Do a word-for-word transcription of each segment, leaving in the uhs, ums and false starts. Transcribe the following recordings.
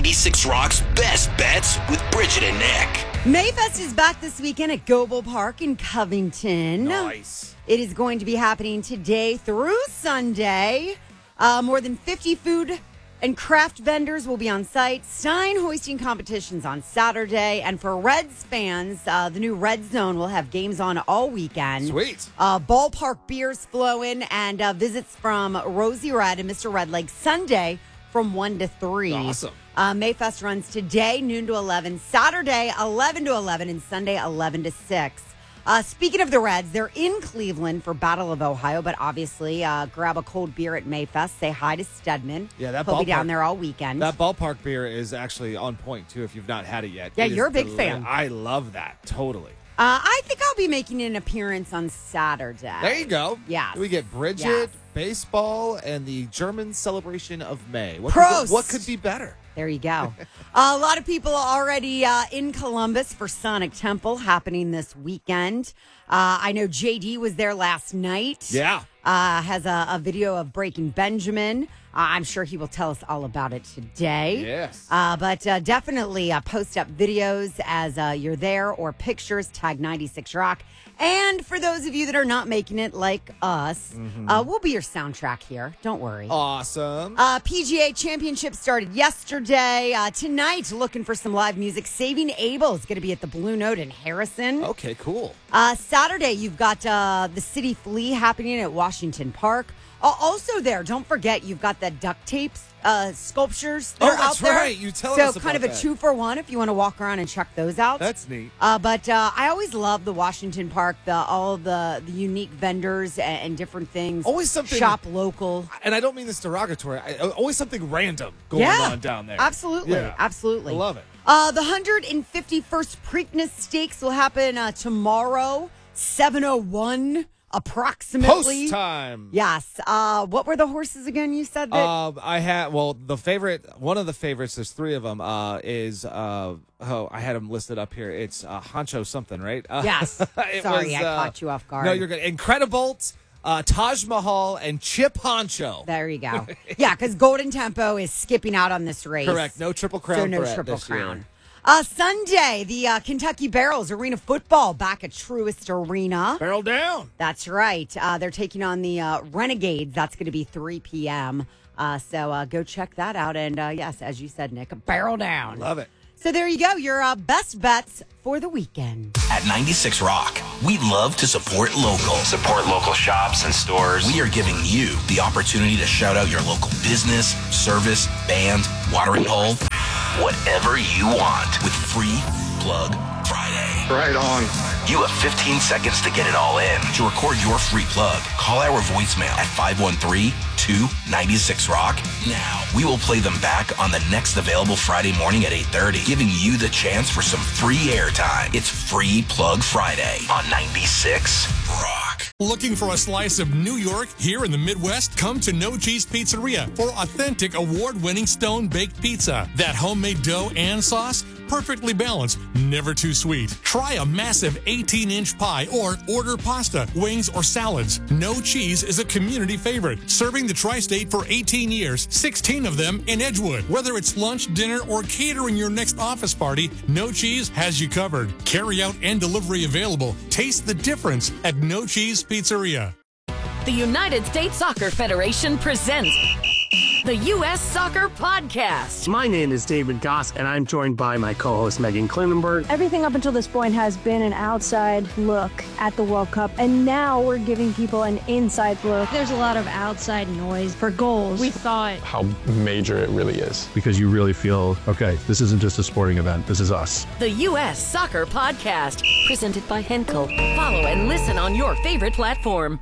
ninety-six Rock's Best Bets with Bridget and Nick. Mayfest is back this weekend at Goble Park in Covington. Nice. It is going to be happening today through Sunday. Uh, more than fifty food and craft vendors will be on site. Stein hoisting competitions on Saturday. And for Reds fans, uh, the new Red Zone will have games on all weekend. Sweet. Uh, ballpark beers flowing and uh, visits from Rosie Red and Mister Red Lake Sunday from one to three. Awesome. Uh, Mayfest runs today, noon to eleven, Saturday, eleven to eleven, and Sunday, eleven to six. Uh, speaking of the Reds, they're in Cleveland for Battle of Ohio, but obviously uh, grab a cold beer at Mayfest. Say hi to Stedman. Yeah, that He'll ballpark, be down there all weekend. That ballpark beer is actually on point, too, if you've not had it yet. Yeah, It you're is a big deli- fan. I love that, totally. Uh, I think I'll be making an appearance on Saturday. There you go. Yes. We get Bridget, Yes. baseball, and the German celebration of May. What Prost. Could, what could be better? There you go. uh, a lot of people are already uh, in Columbus for Sonic Temple happening this weekend. Uh, I know J D was there last night. Yeah. Uh, has a, a video of Breaking Benjamin. Uh, I'm sure he will tell us all about it today. Yes. Uh, but uh, definitely uh, post up videos as uh, you're there or pictures, tag ninety-six Rock. And for those of you that are not making it like us, Mm-hmm. uh, we'll be your soundtrack here. Don't worry. Awesome. Uh, P G A Championship started yesterday. Uh, tonight, looking for some live music. Saving Abel is going to be at the Blue Note in Harrison. Okay, cool. Uh, Saturday, you've got uh, the City Flea happening at Washington Park. Uh, also there, don't forget, you've got that duct tape uh, sculptures that Oh, are that's out there. right. You tell so us So kind of about a that. two for one if you want to walk around and check those out. That's neat. Uh, but uh, I always love the Washington Park, the all the, the unique vendors and, and different things. Always something- Shop local. And I don't mean this derogatory. I, always something random going Yeah, on down there. Absolutely. Yeah. Absolutely. I love it. Uh, the one hundred fifty-first Preakness Stakes will happen uh, tomorrow, seven oh one approximately. Post time. Yes. Uh, what were the horses again? You said that. Um, I had well, the favorite, one of the favorites. There's three of them. Uh, is uh, oh, I had them listed up here. It's uh, Honcho something, right? Uh, Yes. it Sorry, was, I uh, caught you off guard. No, you're good. Incredibolt, uh, Taj Mahal, and Chip Honcho. There you go. Yeah, because Golden Tempo is skipping out on this race. Correct. No triple crown. So no threat triple this crown. year. Uh, Sunday, the uh, Kentucky Barrels Arena Football back at Truist Arena. Barrel down. That's right. Uh, they're taking on the uh, Renegades. That's going to be three p.m. Uh, so uh, go check that out. And uh, yes, as you said, Nick, barrel down. Love it. So there you go. Your uh, best bets for the weekend. At ninety-six Rock, we love to support local. Support local shops and stores. We are giving you the opportunity to shout out your local business, service, band, watering hole, whatever you want with Free Plug Friday. Right on. You have fifteen seconds to get it all in. To record your free plug, call our voicemail at five one three, two nine six rock now. We will play them back on the next available Friday morning at eight thirty, giving you the chance for some free airtime. It's Free Plug Friday on ninety-six Rock. Looking for a slice of New York here in the Midwest? Come to No Cheese Pizzeria for authentic award-winning stone-baked pizza. That homemade dough and sauce, perfectly balanced, never too sweet. Try a massive eighteen-inch pie or order pasta, wings, or salads. No Cheese is a community favorite, serving the tri-state for eighteen years, sixteen of them in Edgewood. Whether it's lunch, dinner, or catering your next office party, No Cheese has you covered. Carry out and delivery available. Taste the difference at No Cheese Pizzeria. The United States Soccer Federation presents the U S Soccer Podcast. My name is David Goss, and I'm joined by my co-host Megan Klinenberg. Everything up until this point has been an outside look at the World Cup, and now we're giving people an inside look. There's a lot of outside noise for goals. We thought How major it really is. Because you really feel, okay, this isn't just a sporting event, this is us. The U S Soccer Podcast, presented by Henkel. Follow and listen on your favorite platform.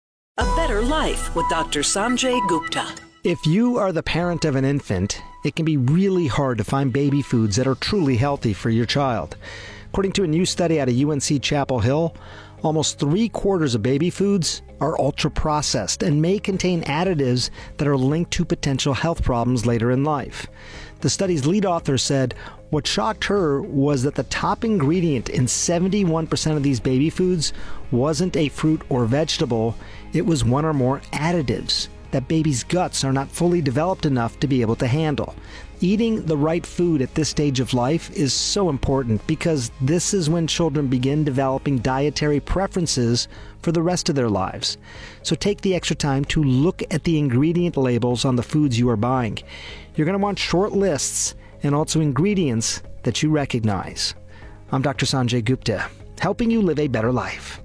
A Better Life with Doctor Sanjay Gupta. If you are the parent of an infant, it can be really hard to find baby foods that are truly healthy for your child. According to a new study out of U N C Chapel Hill, almost three quarters of baby foods are ultra-processed and may contain additives that are linked to potential health problems later in life. The study's lead author said what shocked her was that the top ingredient in seventy-one percent of these baby foods wasn't a fruit or vegetable, it was one or more additives. that babies' guts are not fully developed enough to be able to handle. Eating the right food at this stage of life is so important because this is when children begin developing dietary preferences for the rest of their lives. So take the extra time to look at the ingredient labels on the foods you are buying. You're going to want short lists and also ingredients that you recognize. I'm Doctor Sanjay Gupta, helping you live a better life.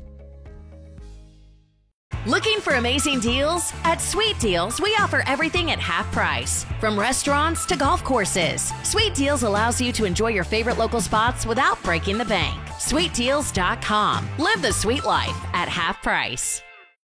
Looking for amazing deals? At Sweet Deals, we offer everything at half price. From restaurants to golf courses, Sweet Deals allows you to enjoy your favorite local spots without breaking the bank. sweet deals dot com. Live the sweet life at half price.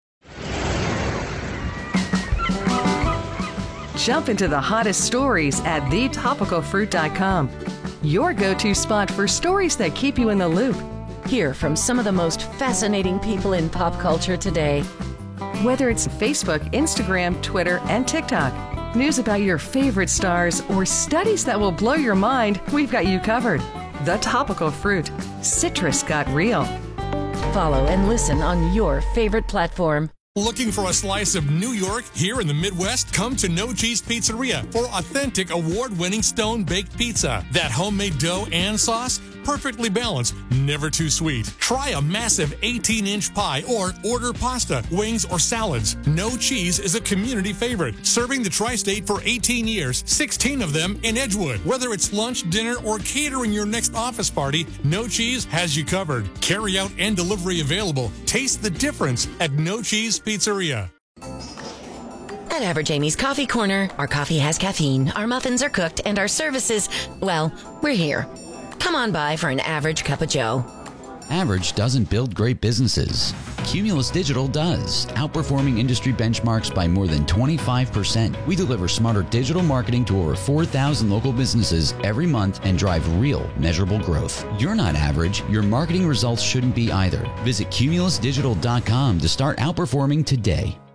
Jump into the hottest stories at the topical fruit dot com. Your go-to spot for stories that keep you in the loop. Hear from some of the most fascinating people in pop culture today. Whether it's Facebook, Instagram, Twitter, and TikTok, news about your favorite stars, or studies that will blow your mind, we've got you covered. The Topical Fruit. Citrus got real. Follow and listen on your favorite platform. Looking for a slice of New York here in the Midwest? Come to No Cheese Pizzeria for authentic award-winning stone-baked pizza. That homemade dough and sauce, perfectly balanced, never too sweet. Try a massive eighteen-inch pie or order pasta, wings, or salads. No Cheese is a community favorite, serving the tri-state for eighteen years, sixteen of them in Edgewood. Whether it's lunch, dinner, or catering your next office party, No Cheese has you covered. Carry out and delivery available. Taste the difference at No Cheese Pizzeria. At Average Amy's Coffee Corner, our coffee has caffeine, our muffins are cooked, and our services, well, we're here. Come on by for an average cup of joe. Average doesn't build great businesses. Cumulus Digital does, outperforming industry benchmarks by more than twenty-five percent. We deliver smarter digital marketing to over four thousand local businesses every month and drive real, measurable growth. You're not average. Your marketing results shouldn't be either. Visit cumulus digital dot com to start outperforming today.